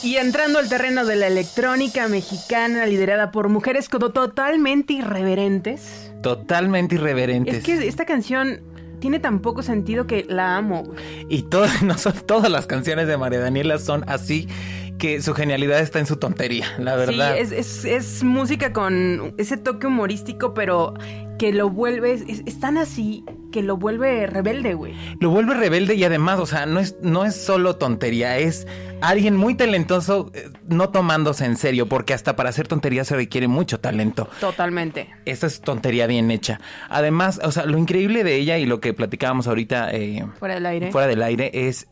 Y entrando al terreno de la electrónica mexicana liderada por mujeres totalmente irreverentes. Totalmente irreverentes. Es que esta canción tiene tan poco sentido que la amo. Y no son todas las canciones de María Daniela son así, que su genialidad está en su tontería, la verdad. Sí, es música con ese toque humorístico, pero que lo vuelve, es tan así que lo vuelve rebelde, güey. Lo vuelve rebelde y además, o sea, no es solo tontería, es alguien muy talentoso no tomándose en serio, porque hasta para hacer tontería se requiere mucho talento. Totalmente. Esta es tontería bien hecha. Además, o sea, lo increíble de ella y lo que platicábamos ahorita fuera del aire es...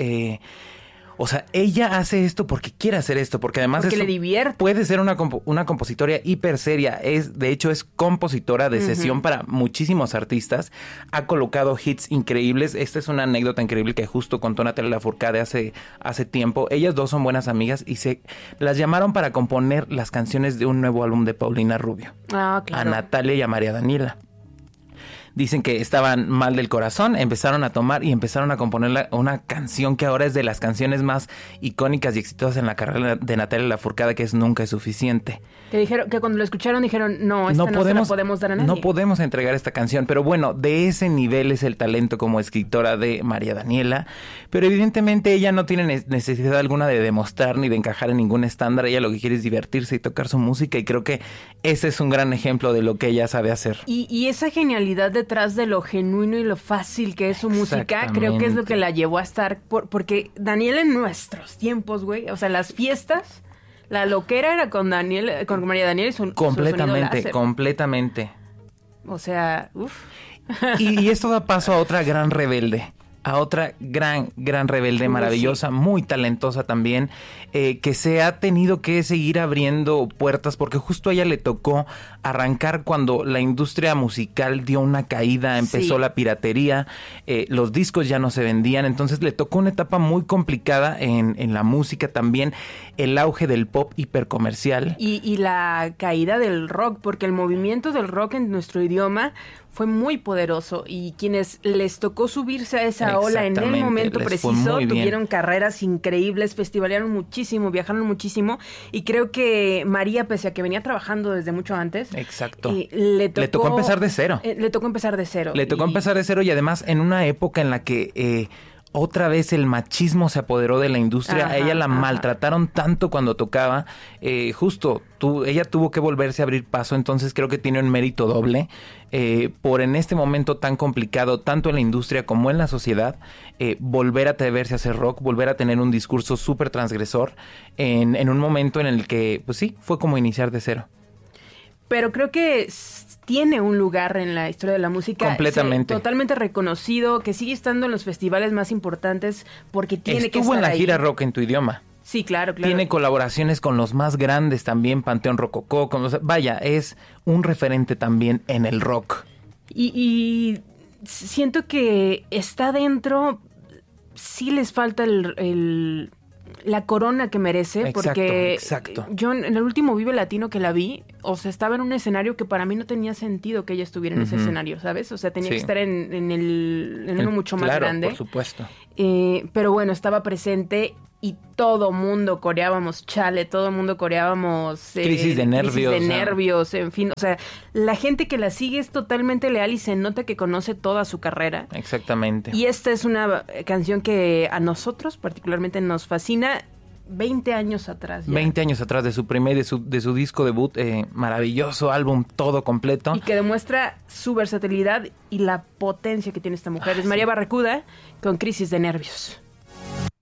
o sea, ella hace esto porque quiere hacer esto, porque además porque le divierte. Puede ser una compositora hiper seria. De hecho, es compositora de sesión para muchísimos artistas. Ha colocado hits increíbles. Esta es una anécdota increíble que justo contó Natalia Lafourcade hace tiempo. Ellas dos son buenas amigas y las llamaron para componer las canciones de un nuevo álbum de Paulina Rubio. Ah, claro. A Natalia y a María Daniela. Dicen que estaban mal del corazón, empezaron a tomar y empezaron a componer una canción que ahora es de las canciones más icónicas y exitosas en la carrera de Natalia Lafourcade, que es Nunca es suficiente. Que dijeron, que cuando lo escucharon dijeron, no se la podemos dar a nadie. No podemos entregar esta canción, pero bueno, de ese nivel es el talento como escritora de María Daniela, pero evidentemente ella no tiene necesidad alguna de demostrar ni de encajar en ningún estándar. Ella lo que quiere es divertirse y tocar su música, y creo que ese es un gran ejemplo de lo que ella sabe hacer. Y esa genialidad detrás de lo genuino y lo fácil que es su música, creo que es lo que la llevó a estar, porque Daniela en nuestros tiempos, güey, o sea, las fiestas, la loquera era con María Daniela y su completamente. O sea, uff. Y esto da paso a otra gran rebelde. A otra gran rebelde maravillosa, muy talentosa también, que se ha tenido que seguir abriendo puertas, porque justo a ella le tocó arrancar cuando la industria musical dio una caída, empezó la piratería, los discos ya no se vendían, entonces le tocó una etapa muy complicada en la música también, el auge del pop hipercomercial. Y la caída del rock, porque el movimiento del rock en nuestro idioma fue muy poderoso, y quienes les tocó subirse a esa ola en el momento preciso tuvieron carreras increíbles, festivalearon muchísimo, viajaron muchísimo, y creo que María, pese a que venía trabajando desde mucho antes, le tocó empezar de cero. Le tocó empezar de cero y además en una época en la que otra vez el machismo se apoderó de la industria. A ella la maltrataron tanto cuando tocaba. Ella tuvo que volverse a abrir paso. Entonces creo que tiene un mérito doble por en este momento tan complicado, tanto en la industria como en la sociedad, volver a atreverse a hacer rock, volver a tener un discurso súper transgresor en un momento en el que, pues sí, fue como iniciar de cero. Pero creo que tiene un lugar en la historia de la música. Completamente. Totalmente reconocido, que sigue estando en los festivales más importantes porque tiene que estar ahí. Estuvo en la gira Rock en tu idioma. Sí, claro. Tiene colaboraciones con los más grandes también, Panteón Rococó. Vaya, es un referente también en el rock. Y siento que está dentro, sí les falta la corona que merece, porque yo en el último Vive Latino que la vi, o sea, estaba en un escenario que para mí no tenía sentido que ella estuviera en ese escenario, ¿sabes? O sea, tenía que estar en uno mucho más grande. Por supuesto. Pero bueno, estaba presente y todo mundo coreábamos Chale, todo mundo coreábamos Crisis de nervios, en fin, o sea, la gente que la sigue es totalmente leal y se nota que conoce toda su carrera. Exactamente. Y esta es una canción que a nosotros particularmente nos fascina. 20 años atrás. 20 años atrás de su disco debut, maravilloso álbum, todo completo. Y que demuestra su versatilidad y la potencia que tiene esta mujer. Es María Barracuda con Crisis de Nervios.